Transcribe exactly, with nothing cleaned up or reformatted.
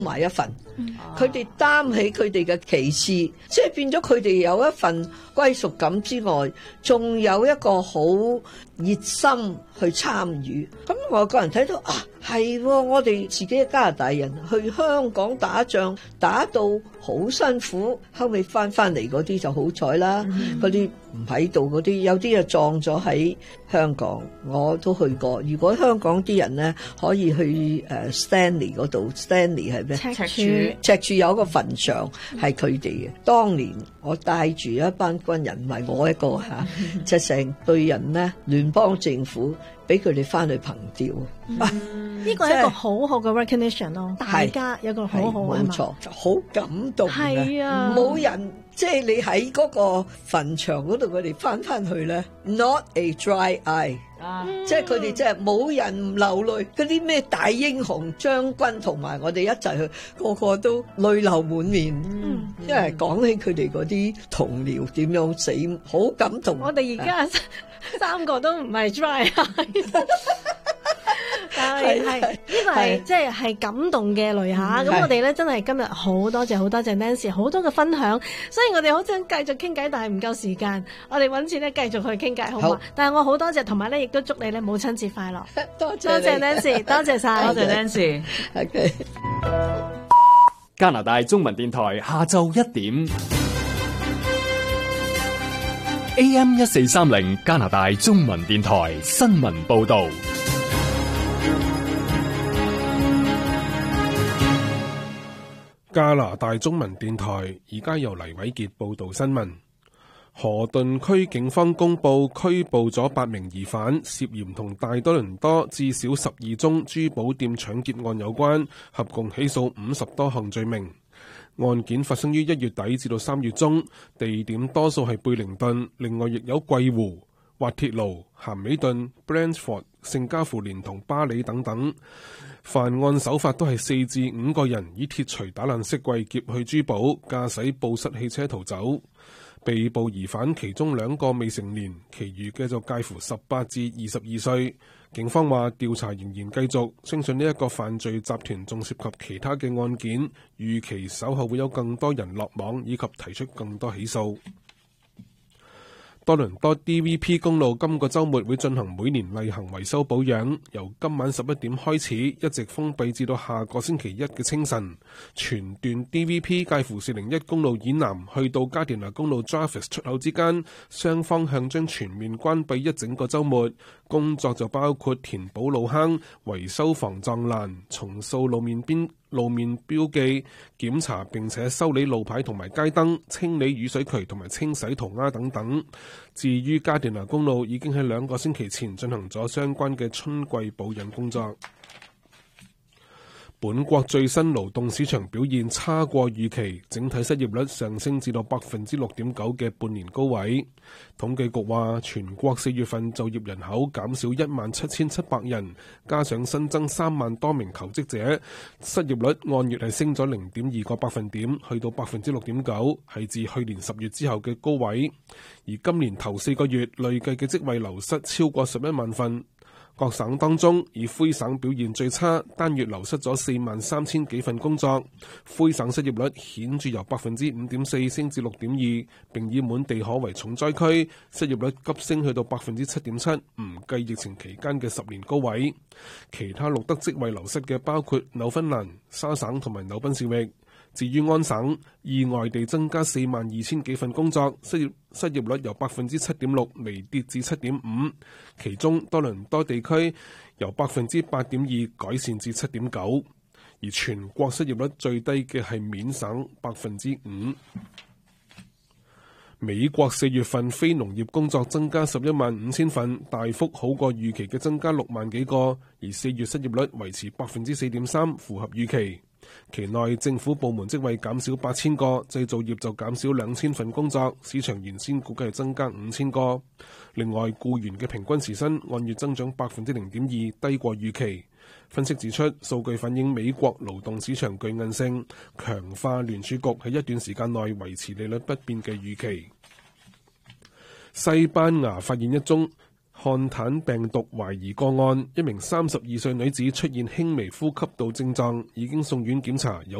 埋一份，佢哋擔起佢哋嘅旗幟，即係變咗佢哋有一份歸屬感之外，仲有一個好熱心去參與。咁外國人睇到啊，係我哋自己嘅加拿大人去香港打仗，打到好辛苦，後尾翻翻嚟嗰啲就好彩啦，嗰啲唔喺度嗰啲，有啲就撞咗喺香港，我都去過。如果香港啲人咧可以去誒 Stanley 嗰度 ，Stanley 係咩？ 赤柱， 赤柱有一個墳場係佢哋嘅。當年我帶住一班軍人，唔係我一個嚇，就成隊人咧，聯邦政府俾佢哋翻去憑吊。 呢個係一個好好嘅 recognition 咯，大家有個好好係嘛？ 冇錯，好感動嘅。 係啊， 冇人即係你喺嗰個墳場嗰度，佢哋翻翻去咧 ，not a dry eye。啊！即係佢哋即係冇人唔流淚，嗰啲咩大英雄將軍同埋我哋一齊去，個個都淚流滿面。嗯，因為講起佢哋嗰啲同僚點樣死，好感動。 我哋而家三個都唔係 dry eye。但係係呢個係即係係感動嘅淚下，咁我哋咧真係今日好多謝好多謝 Nancy 好多嘅分享，所以我哋好想繼續傾偈，但係唔夠時間，我哋揾次咧繼續去傾偈好嘛？但係我好多謝，同埋咧亦都祝你咧母親節快樂， 多謝多謝 Nancy， 多謝晒， 多謝 Nancy。 OK。 加拿大中文電台下晝一點 ，A M 一四三零加拿大中文電台新聞報道。 加拿大中文電台而家由黎偉傑報道新聞。河頓區警方公布拘捕咗八名疑犯，涉嫌同大多倫多至少十二宗珠寶店搶劫案有關，合共起訴五十多項罪名。案件發生於一月底至到三月中，地點多數係貝靈頓，另外亦有桂湖、滑鐵盧、咸美頓、Brantford、聖加富連同巴里等等。犯案手法都係四至五個人以鐵錘打爛飾櫃劫去珠寶，駕駛報失汽車逃走。被捕疑犯其中兩個未成年，其餘嘅就介乎十八至二十二歲。警方話調查仍然繼續，相信呢一個犯罪集團仲涉及其他嘅案件，預期稍後會有更多人落網，以及提出更多起訴。多倫多 D V P 公路今個週末會進行每年例行維修保養，由今晚十一點開始，一直封閉至到下個星期一嘅清晨。全段 D V P 介乎四零一公路以南去到加田納公路 Jarvis 出口之間，雙方向將全面關閉一整個週末。工作就包括填補路坑、維修防撞欄、重掃路面邊路面標記、檢查並且修理路牌同埋街燈、清理雨水渠同埋清洗塗鴉等等。至於加田納公路，已經喺兩個星期前進行咗相關嘅春季保養工作。本國最新勞動市場表現差過預期，整體失業率上升至到百分之六點九嘅半年高位。統計局話，全國四月份就業人口減少一萬七千七百人，加上新增三萬多名求職者，失業率按月係升咗零點二個百分點，去到百分之六點九，係自去年十月之後嘅高位。而今年頭四個月累計嘅職位流失超過十一萬份。各省當中，以魁省表現最差，單月流失咗四萬三千幾份工作。魁省失業率顯著由百分之五點四升至六點二，並以滿地可為重災區，失業率急升去到百分之七點七，唔計疫情期間嘅十年高位。其他錄得職位流失嘅包括紐芬蘭、沙省同埋紐賓士域。至於安省，意外地增加四萬二千幾份工作，失業失業率由百分之七點六微跌至七點五，其中多倫多地區由百分之八點二改善至七點九，而全國失業率最低嘅係緬省百分之五。美國四月份非農業工作增加十一萬五千份，大幅好過預期嘅增加六萬幾個，而四月失業率維持百分之四點三，符合預期。期內政府部門職位減少八千個，製造業就減少兩千份工作，市場原先估計係增加五千個。另外，僱員嘅平均時薪按月增長百分之零點二，低過預期。分析指出，數據反映美國勞動市場具韌性，強化聯儲局喺一段時間內維持利率不變嘅預期。西班牙發現一宗漢坦病毒懷疑個案，一名三十二歲女子出現輕微呼吸道症狀，已經送院檢查，有